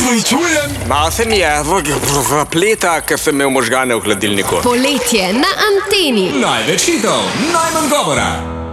opravičujem. Malo se mi je zapleta, ker sem imel možgane v hladilniku. Poletje na Anteni. Največ hitov, najmanj govora.